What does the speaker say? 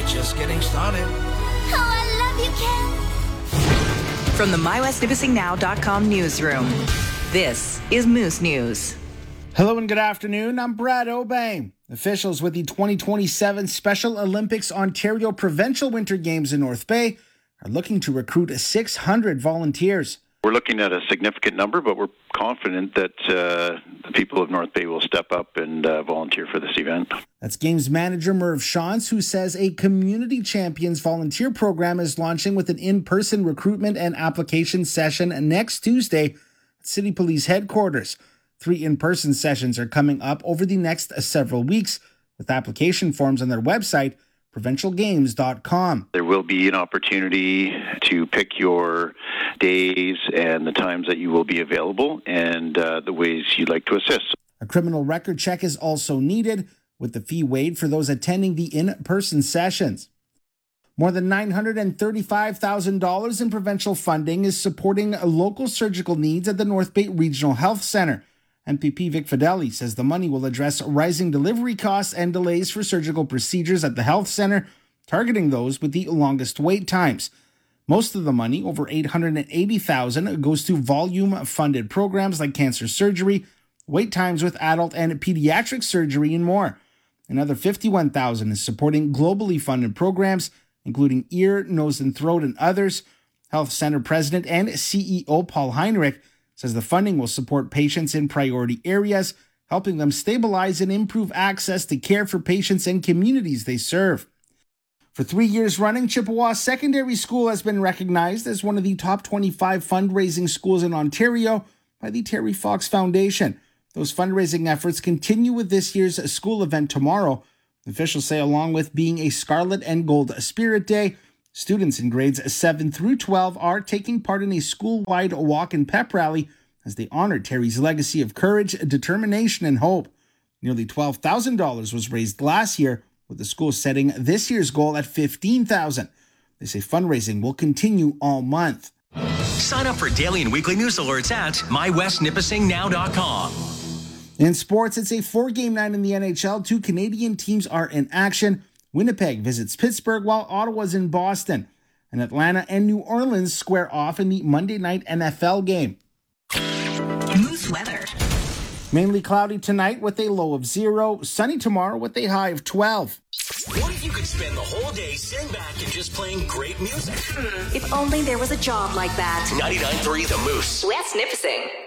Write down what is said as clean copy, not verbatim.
we're just getting started. Oh, I love you, Ken. From the MyWestNipissingNow.com newsroom, this is Moose News. Hello and good afternoon. I'm Brad Obey. Officials with the 2027 Special Olympics Ontario Provincial Winter Games in North Bay are looking to recruit 600 volunteers. We're looking at a significant number, but we're confident that the people of North Bay will step up and volunteer for this event. That's Games Manager Merv Shantz, who says a Community Champions volunteer program is launching with an in-person recruitment and application session next Tuesday at City Police Headquarters. 3 in-person sessions are coming up over the next several weeks, with application forms on their website, provincialgames.com. There will be an opportunity to pick your days and the times that you will be available and the ways you'd like to assist. A criminal record check is also needed, with the fee waived for those attending the in-person sessions. More than $935,000 in provincial funding is supporting local surgical needs at the North Bay Regional Health Centre. MPP Vic Fideli says the money will address rising delivery costs and delays for surgical procedures at the health centre, targeting those with the longest wait times. Most of the money, over $880,000, goes to volume-funded programs like cancer surgery, wait times with adult and pediatric surgery, and more. Another $51,000 is supporting globally funded programs, including ear, nose and throat, and others. Health Centre President and CEO Paul Heinrich says the funding will support patients in priority areas, helping them stabilize and improve access to care for patients and communities they serve. For 3 years running, Chippewa Secondary School has been recognized as one of the top 25 fundraising schools in Ontario by the Terry Fox Foundation. Those fundraising efforts continue with this year's school event tomorrow. Officials say along with being a Scarlet and Gold Spirit Day, students in grades 7 through 12 are taking part in a school-wide walk and pep rally as they honor Terry's legacy of courage, determination, and hope. Nearly $12,000 was raised last year, with the school setting this year's goal at $15,000. They say fundraising will continue all month. Sign up for daily and weekly news alerts at MyWestNipissingNow.com. In sports, it's a 4-game night in the NHL. 2 Canadian teams are in action. Winnipeg visits Pittsburgh while Ottawa's in Boston. And Atlanta and New Orleans square off in the Monday night NFL game. Moose weather. Mainly cloudy tonight with a low of 0. Sunny tomorrow with a high of 12. What if you could spend the whole day sitting back and just playing great music? If only there was a job like that. 99.3 The Moose. West Nipissing.